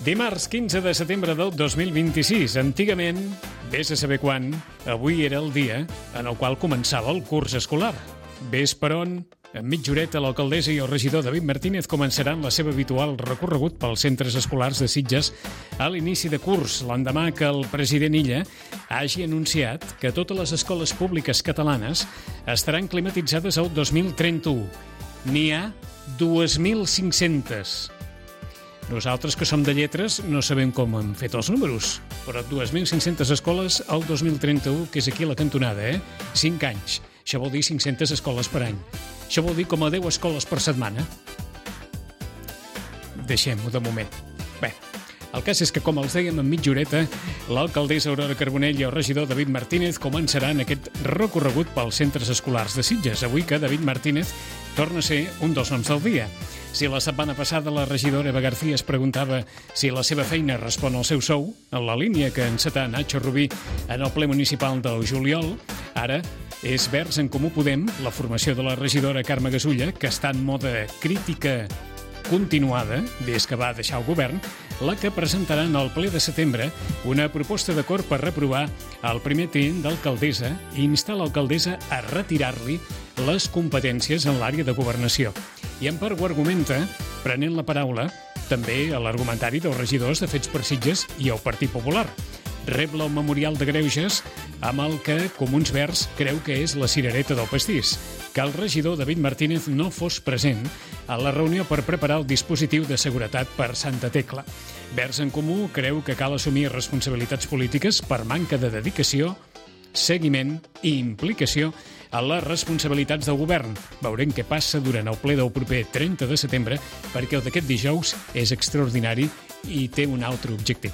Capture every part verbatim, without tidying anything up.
Dimarts quinze de setembre del dos mil vint-i-sis. Antigament, vés a saber quan, avui era el dia en el qual començava el curs escolar. Ves per on, en mitja horeta, l'alcaldessa i el regidor David Martínez començaran la seva habitual recorregut pels centres escolars de Sitges a l'inici de curs, l'endemà que el president Illa hagi anunciat que totes les escoles públiques catalanes estaran climatitzades el dos mil trenta-u. N'hi ha dos mil cinc-centes. Nosaltres, que som de lletres, no sabem com han fet els números, però dos mil cinc-centes escoles al dos mil trenta-u, que és aquí a la cantonada, eh? cinc anys. Això vol dir cinc-centes escoles per any. Això vol dir com a deu escoles per setmana. Deixem-ho de moment. Bé, el cas és que, com els dèiem en mitja horeta, l'alcaldessa Aurora Carbonell i el regidor David Martínez començaran aquest recorregut pels centres escolars de Sitges. Avui que David Martínez torna a ser un dels noms del dia. Si la setmana passada la regidora Eva García es preguntava si la seva feina respon al seu sou, en la línia que encetà Nacho Rubí en el ple municipal del juliol, ara és Verds en Comú Podem, la formació de la regidora Carme Gasulla, que està en mode crítica continuada des que va deixar el govern, la que presentarà en el ple de setembre una proposta d'acord per reprovar el primer tinent d'alcaldessa i instar l'alcaldessa a retirar-li les competències en l'àrea de governació. I en part ho argumenta, prenent la paraula, també a l'argumentari dels regidors de Fets per Sitges i el Partit Popular. Rebla un memorial de greuges amb el que Comuns Verds creu que és la cirereta del pastís, que el regidor David Martínez no fos present a la reunió per preparar el dispositiu de seguretat per Santa Tecla. Verds en Comú creu que cal assumir responsabilitats polítiques per manca de dedicació, seguiment i implicació a les responsabilitats del govern. Veurem què passa durant el ple del proper trenta de setembre, perquè el d'aquest dijous és extraordinari i té un altre objectiu.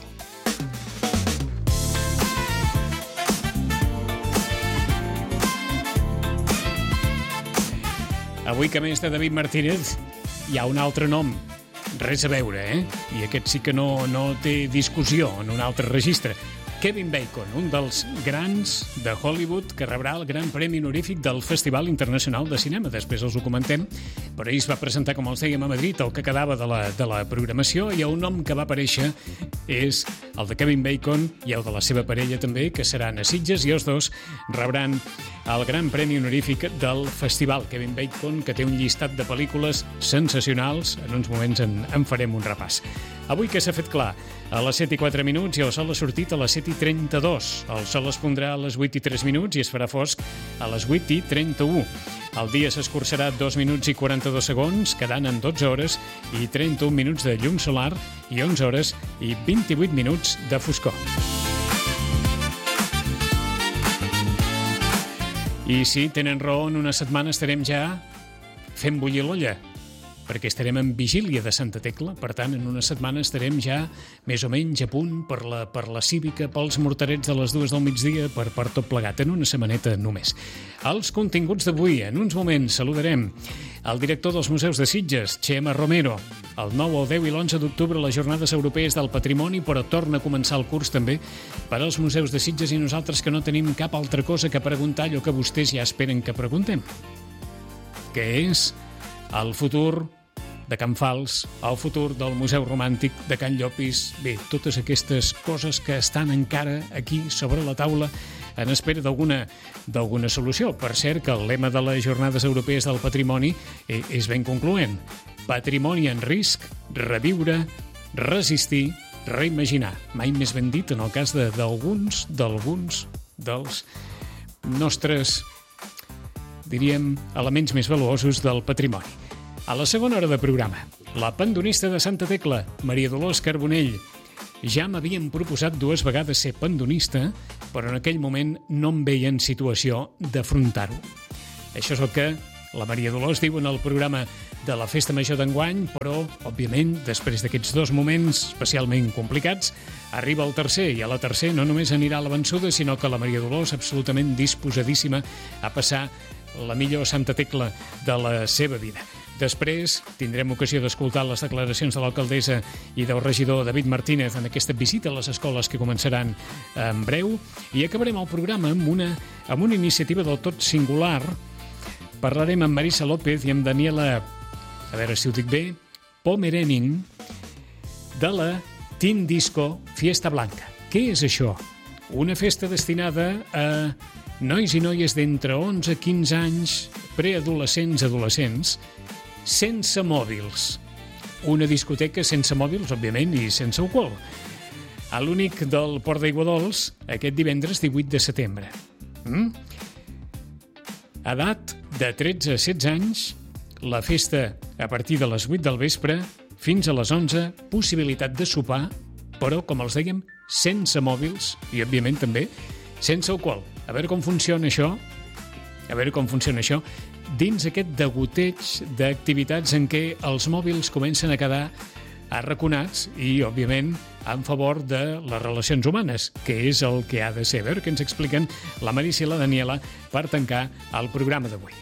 Avui, que a més de David Martínez, hi ha un altre nom. Res a veure, eh? I aquest sí que no, no té discussió en un altre registre. Kevin Bacon, un dels grans de Hollywood que rebrà el Gran Premi Honorífic del Festival Internacional de Cinema. Després els ho comentem, però ahir es va presentar, com els dèiem, a Madrid, el que quedava de la, de la programació, i el nom que va aparèixer és el de Kevin Bacon i el de la seva parella també, que seran a Sitges, i els dos rebran el Gran Premi Honorífic del Festival. Kevin Bacon, que té un llistat de pel·lícules sensacionals, en uns moments en, en farem un repàs. Avui que s'ha fet clar, a les set i quatre minuts, i el sol ha sortit a les set i trenta-dos. El sol es pondrà a les vuit i tres minuts i es farà fosc a les vuit i trenta-u. El dia s'escurçarà dos minuts i quaranta-dos segons, quedant en dotze hores i trenta-un minuts de llum solar i onze hores i vint-i-vuit minuts de foscor. I sí, tenen raó, en una setmana estarem ja fent bullir l'olla, perquè estarem en vigília de Santa Tecla. Per tant, en una setmana estarem ja més o menys a punt per la, per la cívica, pels morterets de les dues del migdia, per, per tot plegat, en una setmaneta només. Els continguts d'avui, en uns moments saludarem el director dels Museus de Sitges, Xema Romero. El nou, el deu i l'onze d'octubre, les Jornades Europees del Patrimoni, però torna a començar el curs també per als Museus de Sitges, i nosaltres que no tenim cap altra cosa que preguntar, allò que vostès ja esperen que preguntem, que és el futur de Can Fals, el futur del Museu Romàntic de Can Llopis. Bé, totes aquestes coses que estan encara aquí sobre la taula en espera d'alguna d'alguna solució. Per cert, que el lema de les Jornades Europees del Patrimoni és ben concloent. Patrimoni en risc, reviure, resistir, reimaginar. Mai més ben dit en el cas de, d'alguns, d'alguns dels nostres, diríem, elements més valuosos del patrimoni. A la segona hora de programa, la pendonista de Santa Tecla, Maria Dolors Carbonell. Ja m'havien proposat dues vegades ser pendonista, però en aquell moment no em veia en situació d'afrontar-ho. Això és el que la Maria Dolors diu en el programa de la Festa Major d'enguany, però, òbviament, després d'aquests dos moments especialment complicats, arriba el tercer, i a la tercer no només anirà a la vençuda, sinó que la Maria Dolors absolutament disposadíssima a passar la millor Santa Tecla de la seva vida. Després tindrem ocasió d'escoltar les declaracions de l'alcaldessa i del regidor David Martínez en aquesta visita a les escoles que començaran en breu, i acabarem el programa amb una, amb una iniciativa del tot singular. Parlarem amb Marisa López i amb Daniela, a veure si ho dic bé, Pomerening, de la Teen Disco Fiesta Blanca. Què és això? Una festa destinada a nois i noies d'entre onze a quinze anys, preadolescents, adolescents, sense mòbils. Una discoteca sense mòbils, òbviament, i sense alcohol. A l'únic del Port d'Aiguadols, aquest divendres divuit de setembre. Mm? Edat de tretze a setze anys, la festa a partir de les vuit del vespre fins a les onze, possibilitat de sopar, però, com els dèiem, sense mòbils i, òbviament, també sense alcohol. A veure com funciona això, a veure com funciona això, dins aquest degoteig d'activitats en què els mòbils comencen a quedar arraconats i, òbviament, en favor de les relacions humanes, que és el que ha de ser. A veure què ens expliquen la Marícia i la Daniela per tancar el programa d'avui.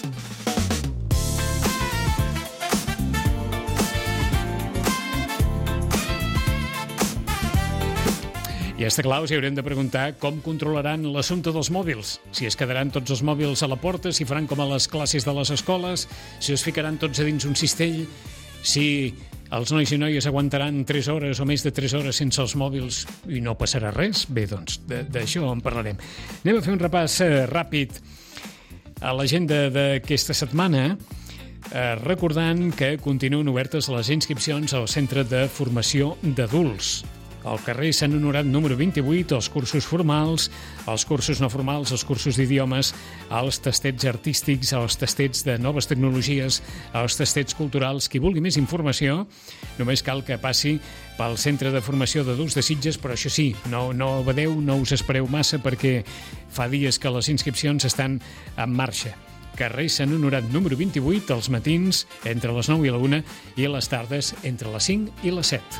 I està clar, us haurem de preguntar com controlaran l'assumpte dels mòbils. Si es quedaran tots els mòbils a la porta, si faran com a les classes de les escoles, si es ficaran tots a dins un cistell, si els nois i noies aguantaran tres hores o més de tres hores sense els mòbils i no passarà res. Bé, doncs, d'això en parlarem. Anem a fer un repàs eh, ràpid a l'agenda d'aquesta setmana, eh, recordant que continuen obertes les inscripcions al Centre de Formació d'Adults, al carrer Sant Honorat número vint-i-vuit, els cursos formals, els cursos no formals, els cursos d'idiomes, els tastets artístics, els tastets de noves tecnologies, els tastets culturals. Qui vulgui més informació, només cal que passi pel Centre de Formació d'Adults de Sitges, però això sí, no, no badeu, no us espereu massa, perquè fa dies que les inscripcions estan en marxa. Carrer Sant Honorat número vint-i-vuit, als matins entre les nou i la una i a les tardes entre les cinc i les set.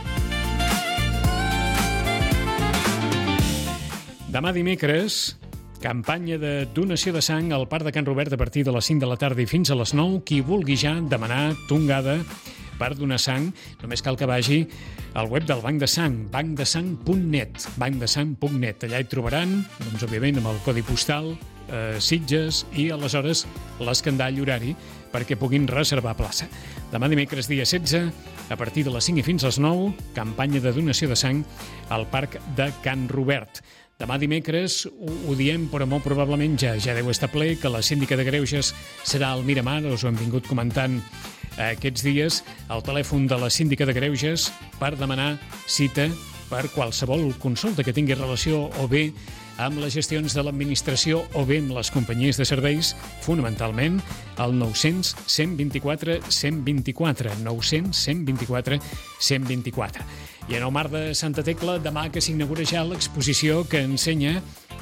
Demà dimecres, campanya de donació de sang al Parc de Can Robert a partir de les cinc de la tarda i fins a les nou. Qui vulgui ja demanar tongada per donar sang, només cal que vagi al web del Banc de Sang, banc de sang punt net, banc de sang punt net. Allà hi trobaran, doncs, òbviament, amb el codi postal, eh, Sitges, i aleshores l'escandall horari perquè puguin reservar plaça. Demà dimecres, dia setze, a partir de les cinc i fins a les nou, campanya de donació de sang al Parc de Can Robert. Demà dimecres, ho, ho diem, però molt probablement ja ja deu estar ple, que la síndica de Greuges serà al Miramar, us ho hem vingut comentant aquests dies, al telèfon de la síndica de Greuges per demanar cita per qualsevol consulta que tingui relació o bé amb les gestions de l'administració o bé amb les companyies de serveis, fonamentalment al nou-cents cent vint-i-quatre cent vint-i-quatre, nou-cents cent vint-i-quatre cent vint-i-quatre. I en el mar de Santa Tecla, demà que s'inaugura ja l'exposició que ensenya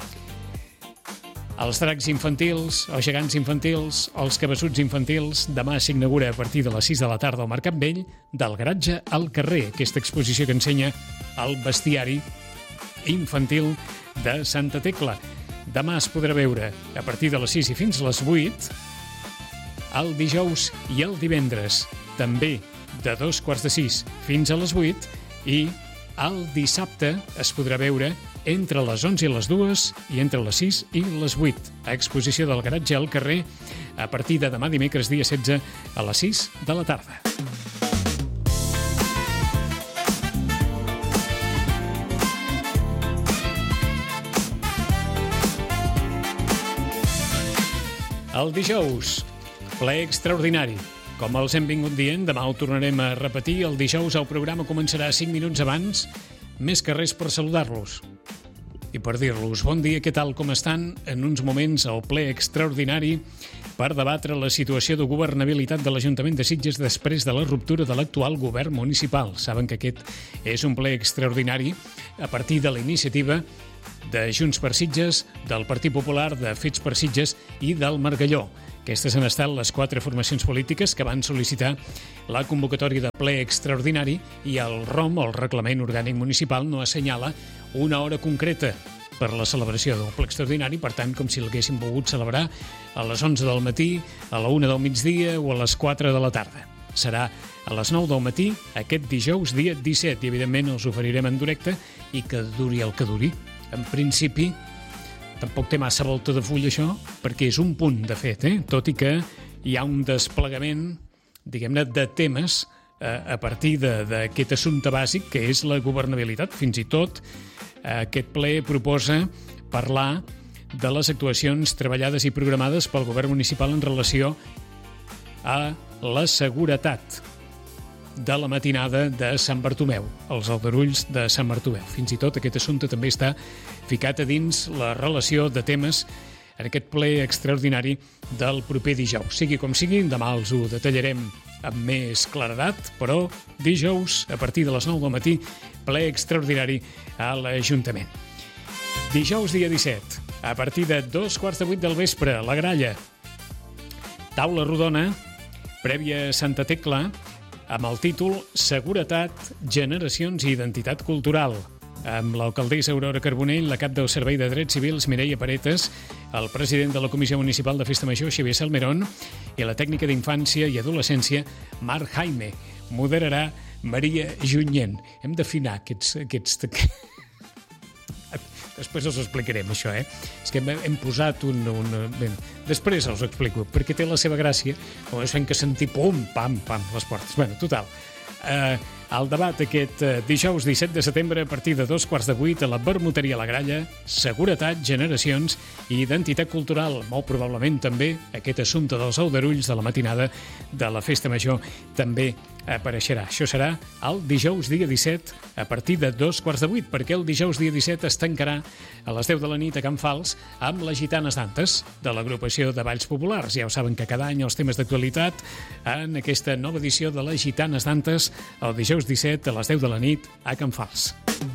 els dracs infantils, els gegants infantils, els cabeçuts infantils. Demà s'inaugura a partir de les sis de la tarda al Mercat Vell, del garatge al carrer, aquesta exposició que ensenya el bestiari infantil de Santa Tecla. Demà es podrà veure a partir de les sis i fins a les vuit, el dijous i el divendres, també de dos quarts de sis fins a les vuit, i el dissabte es podrà veure entre les onze i les dues i entre les sis i les vuit. Exposició del garatge al carrer a partir de demà dimecres, dia setze, a les sis de la tarda. El dijous, ple extraordinari. Com els hem vingut dient, demà ho tornarem a repetir. El dijous el programa començarà cinc minuts abans, més que res per saludar-los i per dir-los bon dia, què tal, com estan, en uns moments al ple extraordinari per debatre la situació de governabilitat de l'Ajuntament de Sitges després de la ruptura de l'actual govern municipal. Saben que aquest és un ple extraordinari a partir de la iniciativa de Junts per Sitges, del Partit Popular, de Fets per Sitges i del Margalló. Aquestes han estat les quatre formacions polítiques que van sol·licitar la convocatòria de ple extraordinari i el R O M, el Reglament Orgànic Municipal, no assenyala una hora concreta per la celebració del ple extraordinari, per tant, com si l'haguéssim volgut celebrar a les onze del matí, a la una del migdia o a les quatre de la tarda. Serà a les nou del matí, aquest dijous, dia disset, i evidentment els oferirem en directe i que duri el que duri. En principi, tampoc té massa volta de full això, perquè és un punt de fet, eh? Tot i que hi ha un desplegament, diguem-ne, de temes a partir d'aquest assumpte bàsic que és la governabilitat. Fins i tot aquest ple proposa parlar de les actuacions treballades i programades pel govern municipal en relació a la seguretat de la matinada de Sant Bartomeu, els aldarulls de Sant Bartomeu. Fins i tot aquest assumpte també està ficat a dins la relació de temes en aquest ple extraordinari del proper dijous. Sigui com sigui, demà els ho detallarem amb més claredat, però dijous, a partir de les nou del matí, ple extraordinari a l'Ajuntament. Dijous, dia disset, a partir de dos quarts de vuit del vespre, la Gralla. Taula rodona, prèvia a Santa Tecla, amb el títol Seguretat, generacions i identitat cultural, amb l'alcaldessa Aurora Carbonell, la cap del Servei de Drets Civils, Mireia Paretes, el president de la Comissió Municipal de Festa Major, Xavier Salmerón, i la tècnica d'Infància i Adolescència, Marc Jaime. Moderarà Maria Junyent. Hem d'afinar aquests... aquests... Després els explicarem, això, eh? És que hem, hem posat un... un... Bé, després els ho explico, perquè té la seva gràcia, com és fent que sentir pum, pam, pam, les portes. Bueno, total. Eh, el debat aquest eh, dijous disset de setembre a partir de dos quarts de vuit a la Vermuteria La Gralla, seguretat, generacions i identitat cultural. Molt probablement també aquest assumpte dels aldarulls de la matinada de la Festa Major també apareixerà. Això serà el dijous dia disset a partir de dos quarts de vuit, perquè el dijous dia disset es tancarà a les deu de la nit a Can Fals amb les Gitanes d'Antes de l'agrupació de Balls Populars. Ja ho saben que cada any els temes d'actualitat en aquesta nova edició de les Gitanes d'Antes el dijous disset a les deu de la nit a Can Fals.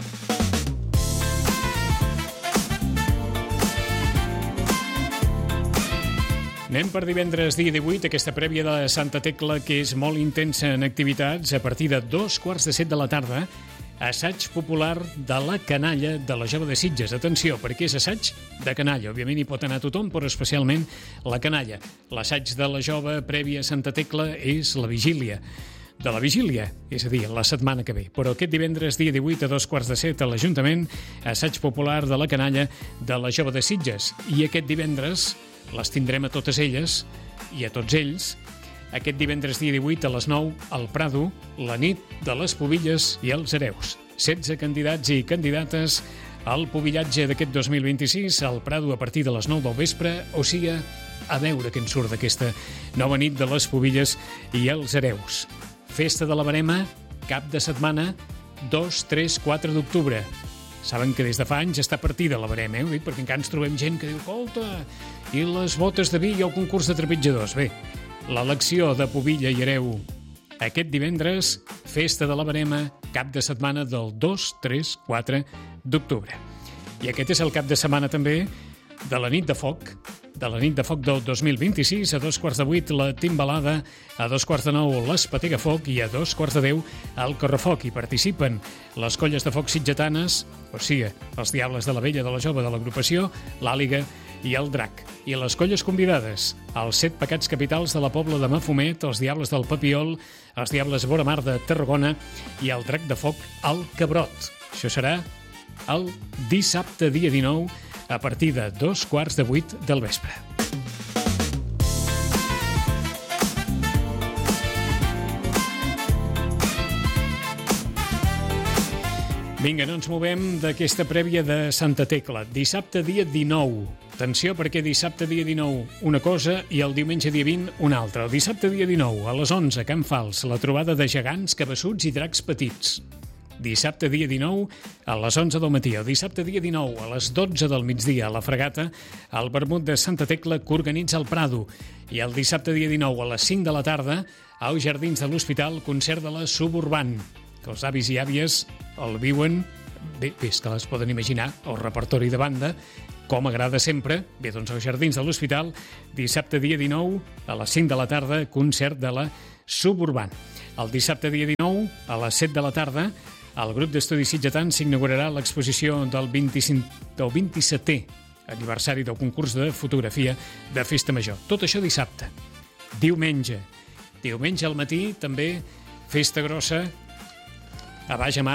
Anem per divendres, dia divuit, aquesta prèvia de Santa Tecla, que és molt intensa en activitats, a partir de dos quarts de set de la tarda, assaig popular de la canalla de la Jove de Sitges. Atenció, perquè és assaig de canalla. Òbviament hi pot anar tothom, però especialment la canalla. L'assaig de la Jove prèvia a Santa Tecla és la vigília de la vigília, és a dir, la setmana que ve. Però aquest divendres, dia divuit, a dos quarts de set, a l'Ajuntament, assaig popular de la canalla de la Jove de Sitges. I aquest divendres les tindrem a totes elles i a tots ells. Aquest divendres, dia divuit, a les nou, al Prado, la nit de les Pubilles i els Hereus. setze candidats i candidates al pubillatge d'aquest dos mil vint-i-sis, al Prado a partir de les nou del vespre, o sigui, a veure què en surt d'aquesta nova nit de les Pubilles i els Hereus. Festa de la Verema, cap de setmana, dos, tres, quatre d'octubre. Saben que des de fa anys està partida la Verema, eh? Ho dic perquè encara ens trobem gent que diu escolta, i les botes de vi i el concurs de trepitjadors. Bé, l'elecció de Pubilla i Hereu aquest divendres, Festa de la Verema, cap de setmana del dos, tres, quatre d'octubre. I aquest és el cap de setmana també de la nit de foc, de la nit de foc del dos mil vint-i-sis, a dos quarts de vuit la Timbalada, a dos quarts de nou l'Espatega Foc i a dos quarts de deu el Correfoc. Hi participen les colles de foc sitgetanes, o sigui, els Diables de la Vella, de la Jove, de l'agrupació, l'Àliga i el Drac. I les colles convidades, els set pecats capitals de la Pobla de Mafumet, els Diables del Papiol, els Diables Voramar de Tarragona i el Drac de Foc, el Cabrot. Això serà el dissabte, dia dinou, a partir de dos quarts de vuit del vespre. Vinga, no ens movem d'aquesta prèvia de Santa Tecla. Dissabte, dia dinou. Atenció, perquè dissabte, dia dinou, una cosa i el diumenge, dia vint, una altra. El dissabte, dia dinou, a les onze, Can Fals, la trobada de gegants, cabassuts i dracs petits. Dissabte, dia dinou, a les onze del matí. El dissabte, dia dinou, a les dotze del migdia, a la Fregata, al vermut de Santa Tecla que organitza el Prado. I el dissabte, dia dinou, a les cinc de la tarda, als Jardins de l'Hospital, concert de la Suburban, que els avis i àvies el viuen, bé, bé, és que les poden imaginar, el repertori de banda, com agrada sempre. Bé, doncs als Jardins de l'Hospital, dissabte, dia dinou, a les cinc de la tarda, concert de la Suburban. El dissabte, dia dinou, a les set de la tarda, el grup d'estudis sitgetans s'inaugurarà l'exposició del vint-i-cinc del vint-i-setè aniversari del concurs de fotografia de Festa Major. Tot això dissabte. Diumenge. Diumenge al matí, també, festa grossa a Baix Amar,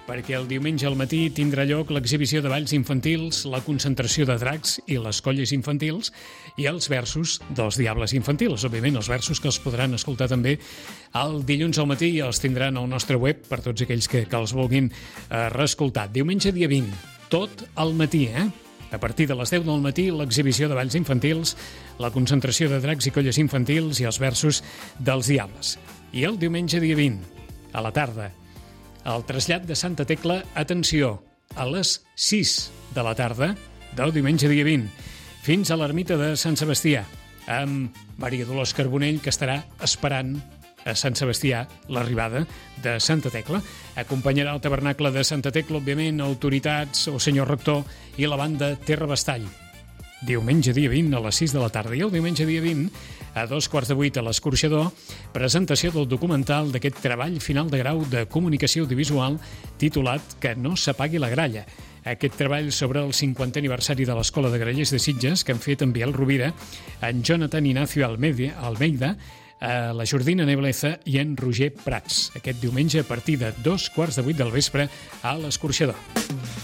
perquè el diumenge al matí tindrà lloc l'exhibició de balls infantils, la concentració de dracs i les colles infantils i els versos dels diables infantils. Òbviament, els versos que els podran escoltar també el dilluns al matí i els tindran al nostre web per tots aquells que, que els vulguin eh, reescoltar. Diumenge dia vint, tot al matí, eh? A partir de les deu del matí, l'exhibició de balls infantils, la concentració de dracs i colles infantils i els versos dels diables. I el diumenge dia vint, a la tarda, el trasllat de Santa Tecla, atenció, a les sis de la tarda del diumenge dia vint, fins a l'ermita de Sant Sebastià, amb Maria Dolors Carbonell, que estarà esperant a Sant Sebastià l'arribada de Santa Tecla. Acompanyarà el tabernacle de Santa Tecla, òbviament, autoritats, el senyor rector i la banda Terra Bastall. Diumenge dia vint a les sis de la tarda. I el diumenge dia vint, a dos quarts de vuit a l'Escorxador, presentació del documental d'aquest treball final de grau de comunicació audiovisual titulat Que no s'apagui la gralla. Aquest treball sobre el cinquantè aniversari de l'Escola de Grallers de Sitges, que han fet en Biel Rovira, en Jonathan Ignacio Almeida, Almeida a la Jordina Nebleza i en Roger Prats. Aquest diumenge a partir de dos quarts de vuit del vespre a l'Escorxador.